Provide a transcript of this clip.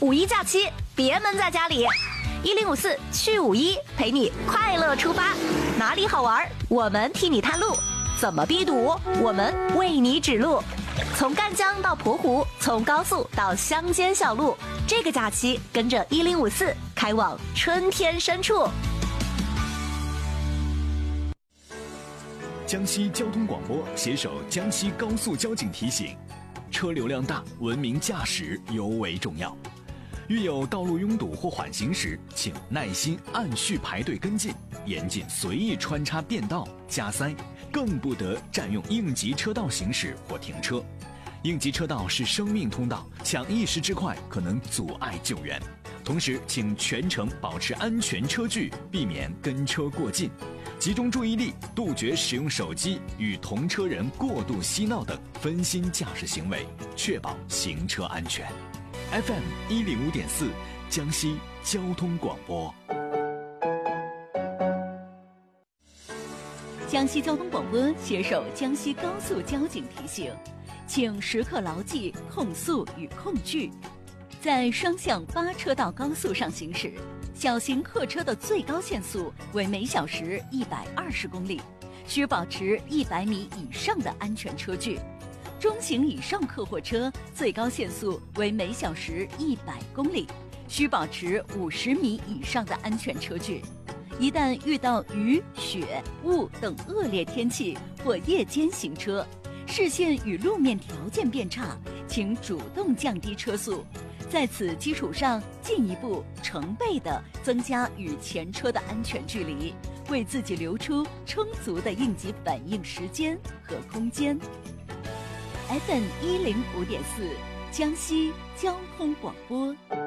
五一假期别闷在家里，1054去51陪你快乐出发，哪里好玩我们替你探路，怎么避堵我们为你指路，从赣江到澎湖，从高速到乡间小路，这个假期跟着1054开往春天深处。 江西交通广播携手江西高速交警提醒：车流量大，文明驾驶尤为重要。遇有道路拥堵或缓行时，请耐心按序排队跟进，严禁随意穿插变道加塞，更不得占用应急车道行驶或停车。应急车道是生命通道，抢一时之快可能阻碍救援。同时，请全程保持安全车距，避免跟车过近，集中注意力，杜绝使用手机与同车人过度嬉闹等分心驾驶行为，确保行车安全。FM 105.4，江西交通广播。 江西交通广播携手江西高速交警提醒，请时刻牢记控速与控距。在双向8车道高速上行驶，小型客车的最高限速为每小时120公里，需保持100米以上的安全车距。中型以上客货车最高限速为每小时100公里，需保持50米以上的安全车距。一旦遇到雨、雪、雾等恶劣天气或夜间行车，视线与路面条件变差，请主动降低车速。在此基础上，进一步成倍地增加与前车的安全距离，为自己留出充足的应急反应时间和空间。FM 105.4，江西交通广播。